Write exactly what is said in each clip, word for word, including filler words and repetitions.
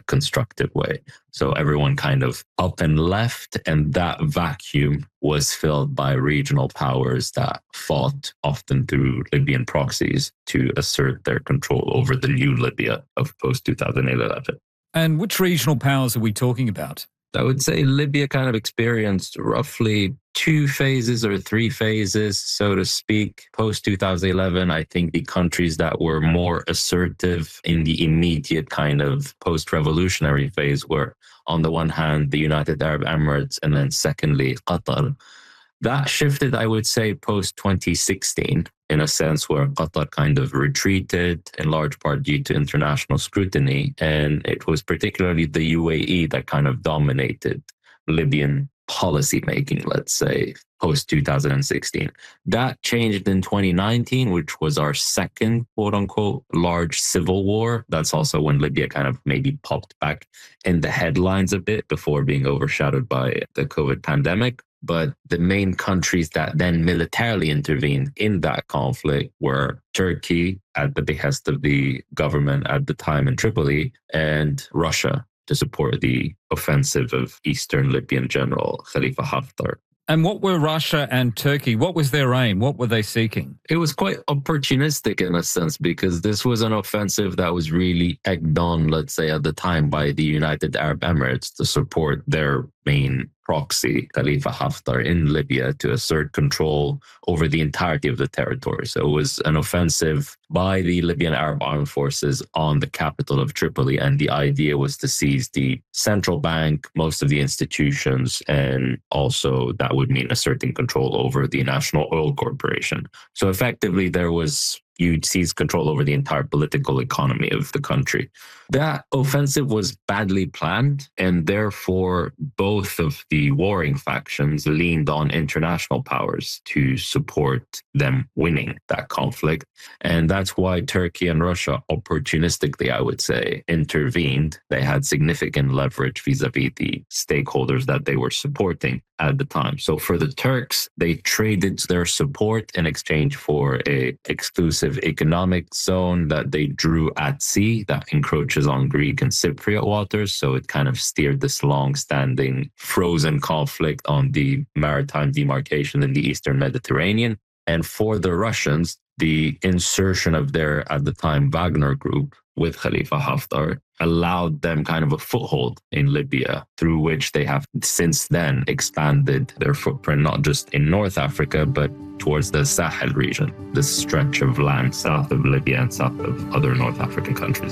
constructive way. So everyone kind of up and left, and that vacuum was filled by regional powers that fought often through Libyan proxies to assert their control over the new Libya of post two thousand eleven. And which regional powers are we talking about? I would say Libya kind of experienced roughly two phases or three phases, so to speak. Post two thousand eleven, I think the countries that were more assertive in the immediate kind of post-revolutionary phase were, on the one hand, the United Arab Emirates, and then secondly, Qatar. That shifted, I would say, post twenty sixteen, in a sense where Qatar kind of retreated, in large part due to international scrutiny. And it was particularly the U A E that kind of dominated Libyan policy making, let's say, post two thousand sixteen. That changed in twenty nineteen, which was our second, quote unquote, large civil war. That's also when Libya kind of maybe popped back in the headlines a bit before being overshadowed by the COVID pandemic. But the main countries that then militarily intervened in that conflict were Turkey, at the behest of the government at the time in Tripoli, and Russia to support the offensive of Eastern Libyan General Khalifa Haftar. And what were Russia and Turkey? What was their aim? What were they seeking? It was quite opportunistic in a sense, because this was an offensive that was really egged on, let's say, at the time by the United Arab Emirates to support their main proxy, Khalifa Haftar, in Libya to assert control over the entirety of the territory. So it was an offensive by the Libyan Arab Armed Forces on the capital of Tripoli. And the idea was to seize the central bank, most of the institutions, and also that would mean asserting control over the National Oil Corporation. So effectively, there was you'd seize control over the entire political economy of the country. That offensive was badly planned, and therefore both of the warring factions leaned on international powers to support them winning that conflict. And that's why Turkey and Russia opportunistically, I would say, intervened. They had significant leverage vis-a-vis the stakeholders that they were supporting at the time. So for the Turks, they traded their support in exchange for a exclusive economic zone that they drew at sea that encroaches on Greek and Cypriot waters. So it kind of steered this long-standing frozen conflict on the maritime demarcation in the Eastern Mediterranean. And for the Russians, the insertion of their, at the time, Wagner Group with Khalifa Haftar allowed them kind of a foothold in Libya, through which they have since then expanded their footprint, not just in North Africa, but towards the Sahel region, this stretch of land south of Libya and south of other North African countries.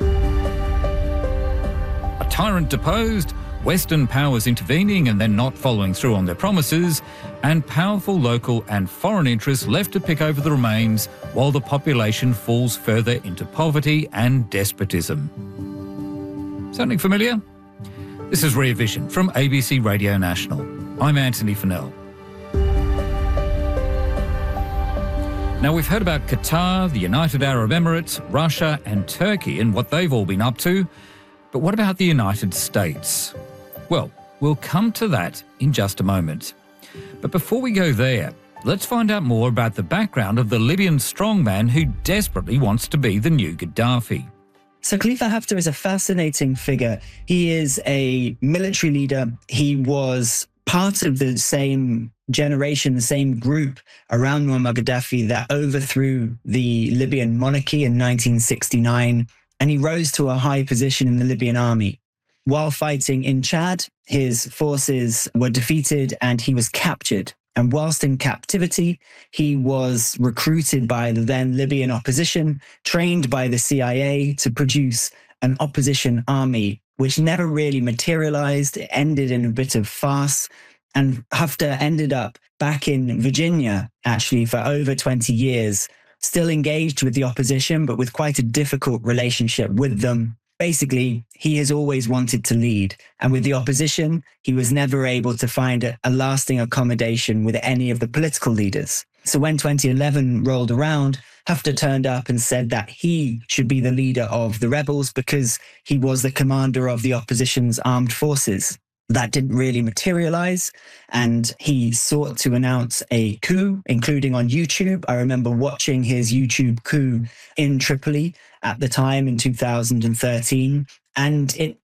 A tyrant deposed, Western powers intervening and then not following through on their promises, and powerful local and foreign interests left to pick over the remains while the population falls further into poverty and despotism. Sounding familiar? This is Rear Vision from A B C Radio National. I'm Anthony Fennell. Now, we've heard about Qatar, the United Arab Emirates, Russia and Turkey and what they've all been up to. But what about the United States? Well, we'll come to that in just a moment. But before we go there, let's find out more about the background of the Libyan strongman who desperately wants to be the new Gaddafi. So Khalifa Haftar is a fascinating figure. He is a military leader. He was part of the same generation, the same group around Muammar Gaddafi that overthrew the Libyan monarchy in nineteen sixty-nine, and he rose to a high position in the Libyan army. While fighting in Chad, his forces were defeated and he was captured. And whilst in captivity, he was recruited by the then Libyan opposition, trained by the C I A to produce an opposition army, which never really materialized. It ended in a bit of farce. And Haftar ended up back in Virginia, actually, for over twenty years, still engaged with the opposition, but with quite a difficult relationship with them. Basically, he has always wanted to lead. And with the opposition, he was never able to find a, a lasting accommodation with any of the political leaders. So when twenty eleven rolled around, Haftar turned up and said that he should be the leader of the rebels because he was the commander of the opposition's armed forces. That didn't really materialize, and he sought to announce a coup, including on YouTube. I remember watching his YouTube coup in Tripoli at the time in two thousand thirteen, and it